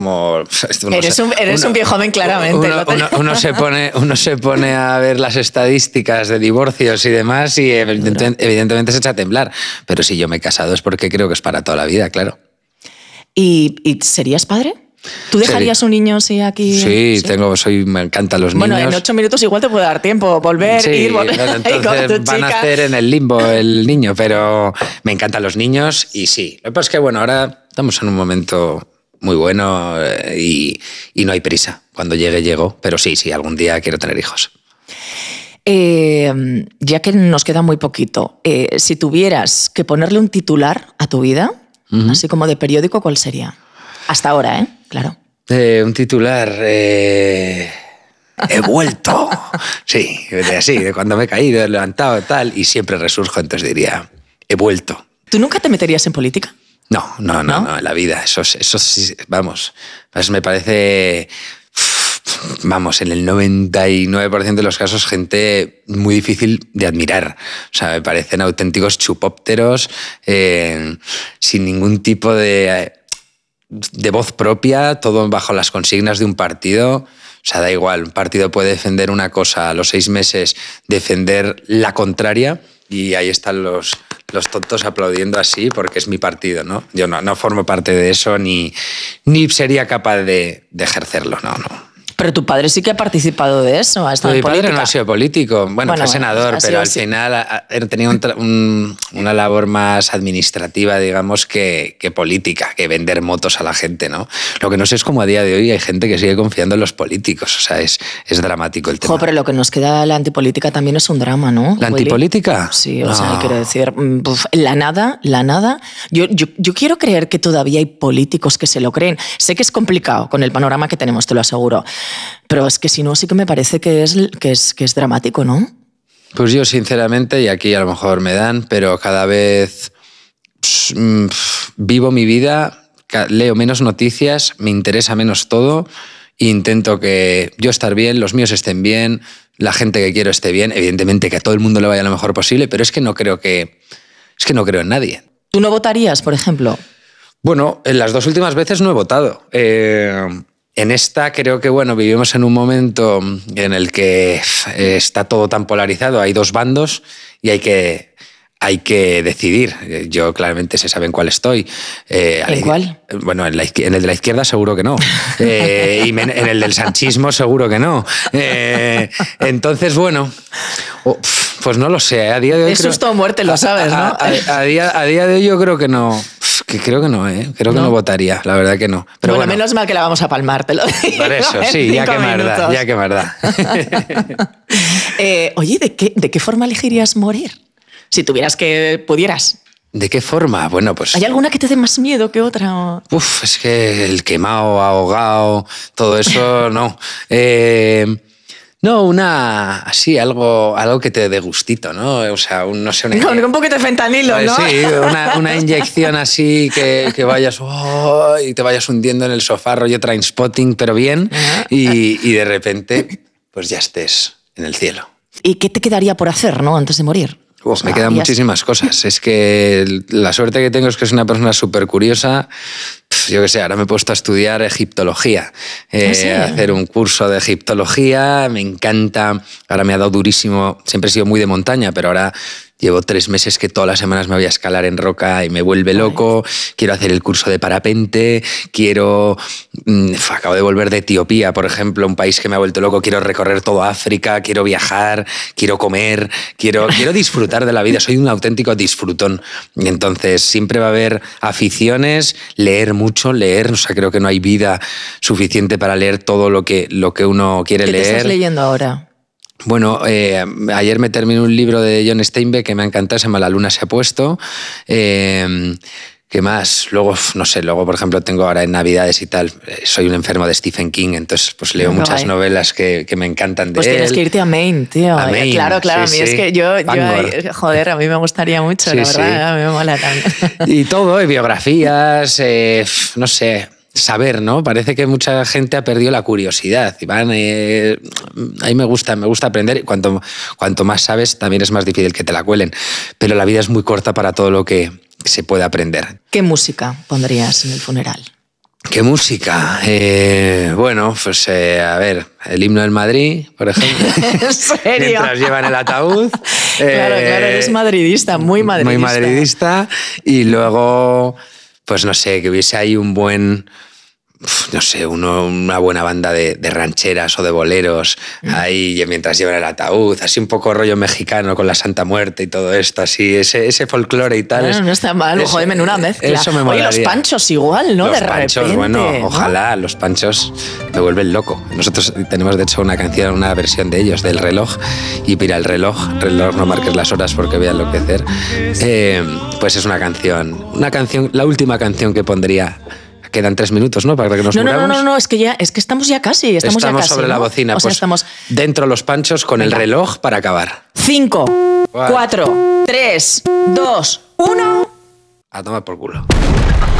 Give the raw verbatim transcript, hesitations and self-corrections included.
Como, uno eres se, un, eres uno, un viejo joven, claramente. Uno, uno, uno, se pone, uno se pone a ver las estadísticas de divorcios y demás y evidentemente, evidentemente se echa a temblar. Pero si yo me he casado es porque creo que es para toda la vida, claro. ¿Y, y serías padre? ¿Tú dejarías ¿Sería? un niño si aquí...? Sí, sí, tengo, soy, me encantan los bueno, niños. Bueno, en ocho minutos igual te puede dar tiempo, volver, sí, ir, volver. Entonces van a hacer en el limbo el niño, pero me encantan los niños y sí. Lo que pasa es que, bueno, ahora estamos en un momento muy bueno y, y no hay prisa. Cuando llegue, llego. Pero sí, sí, algún día quiero tener hijos. Eh, ya que nos queda muy poquito, eh, si tuvieras que ponerle un titular a tu vida, uh-huh. así como de periódico, ¿cuál sería? Hasta ahora, ¿eh? Claro. Eh, un titular... Eh... He vuelto. Sí, así, de cuando me he caído, he levantado, tal, y siempre resurjo, entonces diría, he vuelto. ¿Tú nunca te meterías en política? No, no, no, no, no en la vida. Eso, eso sí, vamos, pues me parece, vamos, en el noventa y nueve por ciento de los casos, gente muy difícil de admirar. O sea, me parecen auténticos chupópteros, eh, sin ningún tipo de, de voz propia, todo bajo las consignas de un partido. O sea, da igual, un partido puede defender una cosa, a los seis meses defender la contraria y ahí están los, los tontos aplaudiendo así porque es mi partido, ¿no? Yo no, no formo parte de eso ni, ni sería capaz de, de ejercerlo, no, no. Pero tu padre sí que ha participado de eso, ha estado en política. Mi padre no ha sido político, bueno, bueno fue senador, pero al así. final ha, ha tenido un, un, una labor más administrativa, digamos, que, que política, que vender motos a la gente, ¿no? Lo que no sé es cómo a día de hoy hay gente que sigue confiando en los políticos, o sea, es, es dramático el tema. Jo, pero lo que nos queda de la antipolítica también es un drama, ¿no? ¿La Willy? ¿Antipolítica? Sí, o no. sea, quiero decir, uf, la nada, la nada. Yo, yo, yo quiero creer que todavía hay políticos que se lo creen. Sé que es complicado con el panorama que tenemos, te lo aseguro. Pero es que si no, sí que me parece que es, que es, que es dramático, ¿no? Pues yo, sinceramente, y aquí a lo mejor me dan, pero cada vez pss, pss, vivo mi vida, leo menos noticias, me interesa menos todo, e intento que yo estar bien, los míos estén bien, la gente que quiero esté bien, evidentemente que a todo el mundo le vaya lo mejor posible, pero es que no creo que, es que no creo en nadie. ¿Tú no votarías, por ejemplo? Bueno, en las dos últimas veces no he votado. Eh... En esta creo que bueno, vivimos en un momento en el que está todo tan polarizado, hay dos bandos y hay que, hay que decidir. Yo claramente se sabe en cuál estoy. Eh, ¿En cuál? Bueno, en, la, en el de la izquierda seguro que no. Eh, y en el del sanchismo seguro que no. Eh, entonces, bueno, oh, pues no lo sé. A día de hoy es creo, susto o muerte, lo sabes, ¿no? A, a, a, día, a día de hoy yo creo que no. Que creo que no, ¿eh? Creo que no, no votaría, la verdad que no. Pero bueno, bueno, menos mal que la vamos a palmar, te lo digo. Por eso, sí, ya que merda, ya que merda. eh, oye, ¿de qué, ¿de qué forma elegirías morir? Si tuvieras que pudieras. ¿De qué forma? Bueno, pues... ¿Hay alguna que te dé más miedo que otra? Uf, es que el quemado, ahogado, todo eso, no. Eh... No, una así, algo, algo que te dé gustito, ¿no? O sea, un, no sé... Una, no, un poquito de fentanilo, ¿no? Sí, una, una inyección así que, que vayas oh, y te vayas hundiendo en el sofá, rollo Trainspotting, pero bien, y, y de repente pues ya estés en el cielo. ¿Y qué te quedaría por hacer, no, antes de morir? Uf, o sea, me quedan muchísimas cosas. Es que la suerte que tengo es que soy una persona súper curiosa. Yo qué sé, ahora me he puesto a estudiar egiptología, eh, ¿sí? a hacer un curso de egiptología, me encanta, ahora me ha dado durísimo, siempre he sido muy de montaña, pero ahora llevo tres meses que todas las semanas me voy a escalar en roca y me vuelve loco, Ay. quiero hacer el curso de parapente, quiero, mmm, acabo de volver de Etiopía, por ejemplo, un país que me ha vuelto loco, quiero recorrer toda África, quiero viajar, quiero comer, quiero, quiero disfrutar de la vida, soy un auténtico disfrutón, entonces siempre va a haber aficiones, leer mucho, leer, o sea, creo que no hay vida suficiente para leer todo lo que, lo que uno quiere ¿Qué leer. ¿Qué estás leyendo ahora? Bueno, eh, ayer me terminé un libro de John Steinbeck que me ha encantado, se llama La luna se ha puesto. Eh, ¿Qué más? Luego, no sé, luego, por ejemplo, tengo ahora en Navidades y tal, soy un enfermo de Stephen King, entonces pues leo no, muchas no novelas que, que me encantan de pues él. Pues tienes que irte a Maine, tío. A Maine, claro, claro, sí, a mí sí. es que yo, yo, joder, a mí me gustaría mucho, sí, la verdad, sí. a mí me mola también. Y todo, y biografías, eh, no sé... saber, ¿no? Parece que mucha gente ha perdido la curiosidad. Y van, eh, a mí me gusta, me gusta aprender. Cuanto, cuanto más sabes, también es más difícil que te la cuelen. Pero la vida es muy corta para todo lo que se puede aprender. ¿Qué música pondrías en el funeral? ¿Qué música? Eh, bueno, pues eh, a ver, el himno del Madrid, por ejemplo. ¿En serio? Mientras llevan el ataúd. Claro, eh, claro, eres madridista, muy madridista. Muy madridista. Y luego, pues no sé, que hubiese ahí un buen... no sé, uno, una buena banda de, de rancheras o de boleros mm. ahí mientras llevan el ataúd, así un poco rollo mexicano con la Santa Muerte y todo esto, así, ese, ese folclore y tal. Bueno, es, no está mal, eso, joder, menuda mezcla. Eso me molaría. Oye, los panchos igual, ¿no? Los de panchos, repente, bueno, ¿no? ojalá, los panchos te vuelven loco. Nosotros tenemos, de hecho, una canción, una versión de ellos, del reloj, y mira, el reloj, reloj, no marques las horas porque voy a enloquecer, eh, pues es una canción, una canción, la última canción que pondría. Quedan tres minutos, ¿no? Para que nos no, no, muramos. no, no, no, es que ya, es que estamos ya casi, estamos, estamos ya casi, sobre ¿no? la bocina, o pues sea, estamos... dentro los panchos con Venga. El reloj para acabar. Cinco, cuatro, tres, dos, uno. A tomar por culo.